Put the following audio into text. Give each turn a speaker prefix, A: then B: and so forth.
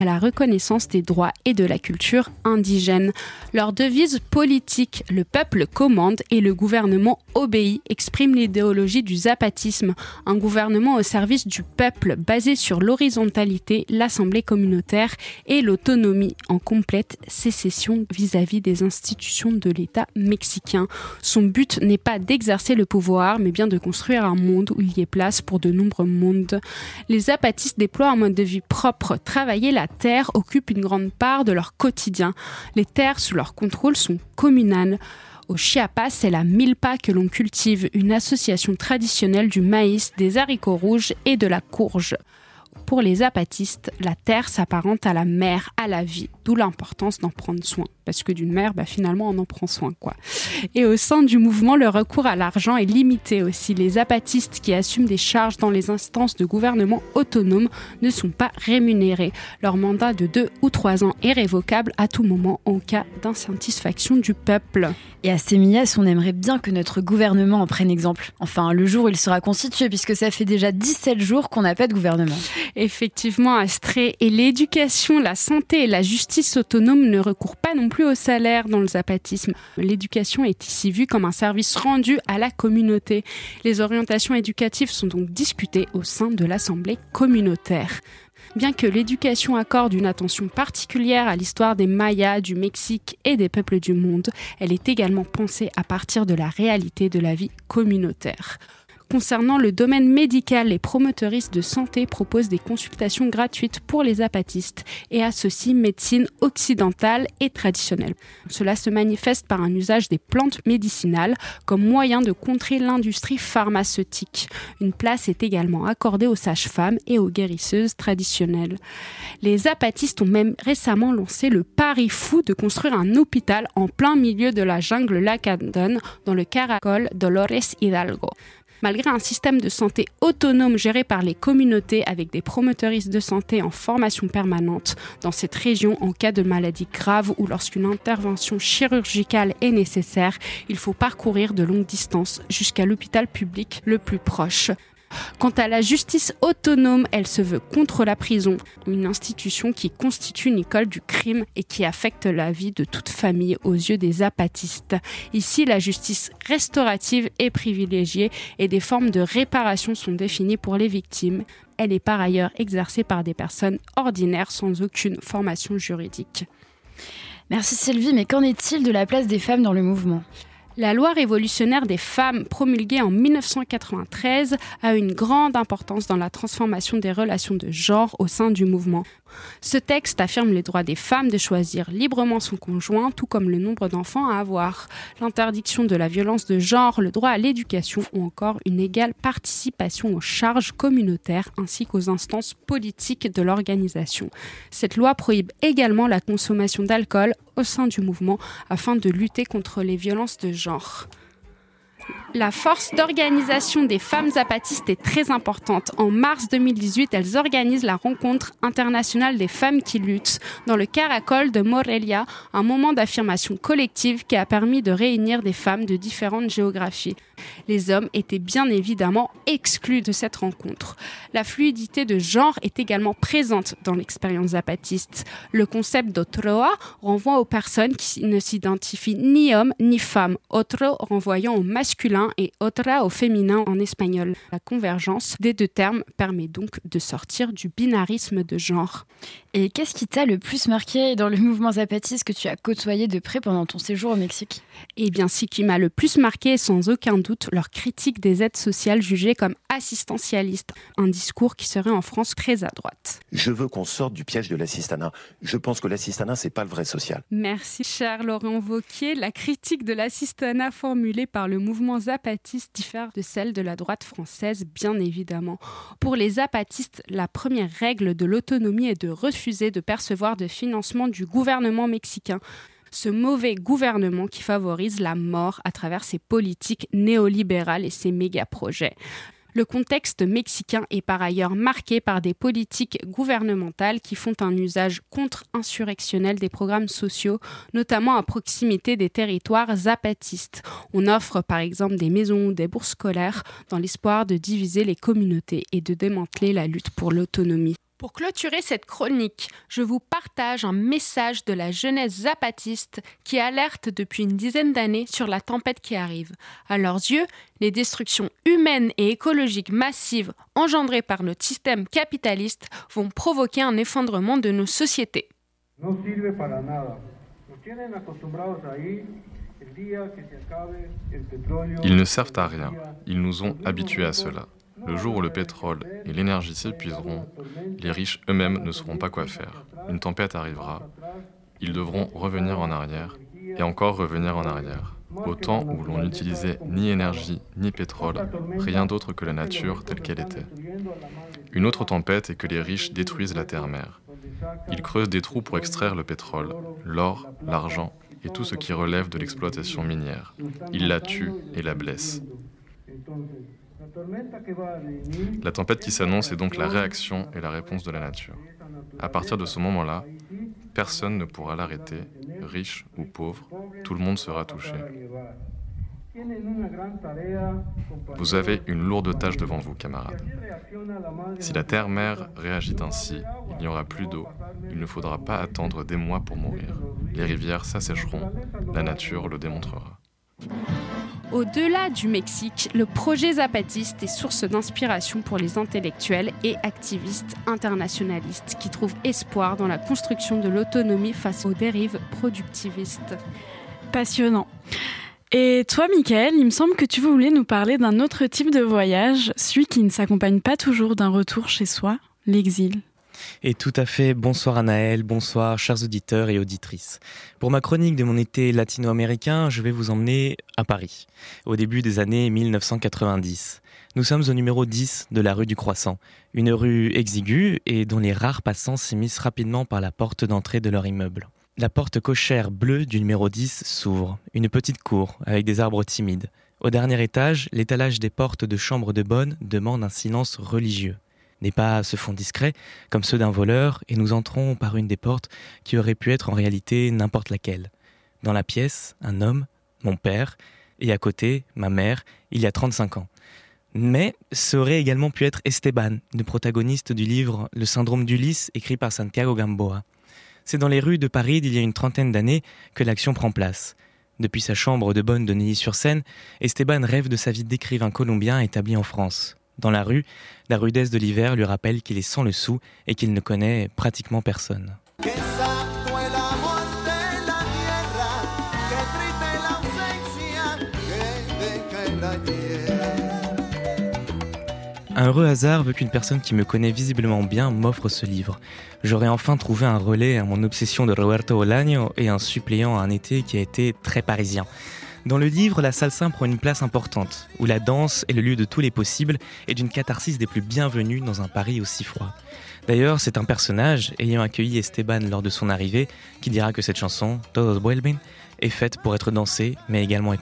A: à la reconnaissance des droits et de la culture indigène. Leur devise politique, le peuple commande et le gouvernement obéit, exprime l'idéologie du zapatisme, un gouvernement au service du peuple basé sur l'horizontalité, l'assemblée communautaire et l'autonomie, en complète sécession vis-à-vis des institutions de l'État mexicain. Son but n'est pas d'exercer le pouvoir, mais bien de construire un monde où il y ait place pour de nombreux mondes. Les zapatistes déploient un mode de vie propre, travailler la terre occupe une grande part de leur quotidien. Les terres sous leur contrôle sont communales. Au Chiapas, c'est la milpa que l'on cultive, une association traditionnelle du maïs, des haricots rouges et de la courge. Pour les zapatistes, la terre s'apparente à la mer, à la vie, d'où l'importance d'en prendre soin. Parce que d'une mère, finalement, on en prend soin, quoi. Et au sein du mouvement, le recours à l'argent est limité aussi. Les zapatistes qui assument des charges dans les instances de gouvernement autonomes ne sont pas rémunérés. Leur mandat de 2 ou 3 ans est révocable à tout moment en cas d'insatisfaction du peuple.
B: Et à Semillas, on aimerait bien que notre gouvernement en prenne exemple. Enfin, le jour où il sera constitué, puisque ça fait déjà 17 jours qu'on n'a pas de gouvernement.
A: Effectivement, Astrée, et l'éducation, la santé et la justice autonome ne recourent pas non plus au salaire dans le zapatisme. L'éducation est ici vue comme un service rendu à la communauté. Les orientations éducatives sont donc discutées au sein de l'Assemblée communautaire. Bien que l'éducation accorde une attention particulière à l'histoire des Mayas, du Mexique et des peuples du monde, elle est également pensée à partir de la réalité de la vie communautaire. Concernant le domaine médical, les promoteuristes de santé proposent des consultations gratuites pour les zapatistes et associent médecine occidentale et traditionnelle. Cela se manifeste par un usage des plantes médicinales comme moyen de contrer l'industrie pharmaceutique. Une place est également accordée aux sages-femmes et aux guérisseuses traditionnelles. Les zapatistes ont même récemment lancé le pari fou de construire un hôpital en plein milieu de la jungle lacandone dans le Caracol Dolores Hidalgo. Malgré un système de santé autonome géré par les communautés avec des promoteuristes de santé en formation permanente dans cette région en cas de maladie grave ou lorsqu'une intervention chirurgicale est nécessaire, il faut parcourir de longues distances jusqu'à l'hôpital public le plus proche. Quant à la justice autonome, elle se veut contre la prison, une institution qui constitue une école du crime et qui affecte la vie de toute famille aux yeux des zapatistes. Ici, la justice restaurative est privilégiée et des formes de réparation sont définies pour les victimes. Elle est par ailleurs exercée par des personnes ordinaires sans aucune formation juridique.
B: Merci Sylvie, mais qu'en est-il de la place des femmes dans le mouvement ?
A: La loi révolutionnaire des femmes, promulguée en 1993, a une grande importance dans la transformation des relations de genre au sein du mouvement. Ce texte affirme les droits des femmes de choisir librement son conjoint, tout comme le nombre d'enfants à avoir, l'interdiction de la violence de genre, le droit à l'éducation ou encore une égale participation aux charges communautaires ainsi qu'aux instances politiques de l'organisation. Cette loi prohibe également la consommation d'alcool au sein du mouvement afin de lutter contre les violences de genre. La force d'organisation des femmes zapatistes est très importante. En mars 2018, elles organisent la rencontre internationale des femmes qui luttent dans le Caracol de Morelia, un moment d'affirmation collective qui a permis de réunir des femmes de différentes géographies. Les hommes étaient bien évidemment exclus de cette rencontre. La fluidité de genre est également présente dans l'expérience zapatiste. Le concept d'otroa renvoie aux personnes qui ne s'identifient ni homme ni femme, otro renvoyant au masculin et otra au féminin en espagnol. La convergence des deux termes permet donc de sortir du binarisme de genre.
B: Et qu'est-ce qui t'a le plus marqué dans le mouvement zapatiste que tu as côtoyé de près pendant ton séjour au Mexique ?
A: Eh bien, ce qui m'a le plus marqué est sans aucun doute leur critique des aides sociales jugées comme assistantialistes, un discours qui serait en France très à droite.
C: Je veux qu'on sorte du piège de l'assistanat. Je pense que l'assistanat, c'est pas le vrai social.
A: Merci, cher Laurent Wauquiez. La critique de l'assistanat formulée par le mouvement zapatiste diffère de celle de la droite française, bien évidemment. Pour les zapatistes, la première règle de l'autonomie est de refuser de percevoir de financement du gouvernement mexicain. Ce mauvais gouvernement qui favorise la mort à travers ses politiques néolibérales et ses méga-projets. Le contexte mexicain est par ailleurs marqué par des politiques gouvernementales qui font un usage contre-insurrectionnel des programmes sociaux, notamment à proximité des territoires zapatistes. On offre par exemple des maisons ou des bourses scolaires dans l'espoir de diviser les communautés et de démanteler la lutte pour l'autonomie. Pour clôturer cette chronique, je vous partage un message de la jeunesse zapatiste qui alerte depuis une dizaine d'années sur la tempête qui arrive. À leurs yeux, les destructions humaines et écologiques massives engendrées par notre système capitaliste vont provoquer un effondrement de nos sociétés.
D: Ils ne servent à rien, ils nous ont habitués à cela. Le jour où le pétrole et l'énergie s'épuiseront, les riches eux-mêmes ne sauront pas quoi faire. Une tempête arrivera, ils devront revenir en arrière, et encore revenir en arrière. Au temps où l'on n'utilisait ni énergie ni pétrole, rien d'autre que la nature telle qu'elle était. Une autre tempête est que les riches détruisent la terre-mère. Ils creusent des trous pour extraire le pétrole, l'or, l'argent et tout ce qui relève de l'exploitation minière. Ils la tuent et la blessent. La tempête qui s'annonce est donc la réaction et la réponse de la nature. À partir de ce moment-là, personne ne pourra l'arrêter, riche ou pauvre, tout le monde sera touché. Vous avez une lourde tâche devant vous, camarades. Si la terre-mère réagit ainsi, il n'y aura plus d'eau. Il ne faudra pas attendre des mois pour mourir. Les rivières s'assécheront. La nature le démontrera.
A: Au-delà du Mexique, le projet zapatiste est source d'inspiration pour les intellectuels et activistes internationalistes qui trouvent espoir dans la construction de l'autonomie face aux dérives productivistes.
E: Passionnant. Et toi, Mickaël, il me semble que tu voulais nous parler d'un autre type de voyage, celui qui ne s'accompagne pas toujours d'un retour chez soi, l'exil.
F: Et tout à fait, bonsoir Anaël, bonsoir chers auditeurs et auditrices. Pour ma chronique de mon été latino-américain, je vais vous emmener à Paris, au début des années 1990. Nous sommes au numéro 10 de la rue du Croissant, une rue exiguë et dont les rares passants s'immiscent rapidement par la porte d'entrée de leur immeuble. La porte cochère bleue du numéro 10 s'ouvre, une petite cour avec des arbres timides. Au dernier étage, l'étalage des portes de chambre de bonne demande un silence religieux. Les pas se font discrets, comme ceux d'un voleur, et nous entrons par une des portes qui aurait pu être en réalité n'importe laquelle. Dans la pièce, un homme, mon père, et à côté, ma mère, il y a 35 ans. Mais ça aurait également pu être Esteban, le protagoniste du livre « Le syndrome d'Ulysse » écrit par Santiago Gamboa. C'est dans les rues de Paris d'il y a une trentaine d'années que l'action prend place. Depuis sa chambre de bonne de Neuilly-sur-Seine, Esteban rêve de sa vie d'écrivain colombien établi en France. Dans la rudesse de l'hiver lui rappelle qu'il est sans le sou et qu'il ne connaît pratiquement personne. Un heureux hasard veut qu'une personne qui me connaît visiblement bien m'offre ce livre. J'aurais enfin trouvé un relais à mon obsession de Roberto Bolaño et un suppléant à un été qui a été très parisien. Dans le livre, la salsa prend une place importante, où la danse est le lieu de tous les possibles et d'une catharsis des plus bienvenues dans un Paris aussi froid. D'ailleurs, c'est un personnage, ayant accueilli Esteban lors de son arrivée, qui dira que cette chanson, Todos vuelven, est faite pour être dansée, mais également écoutée.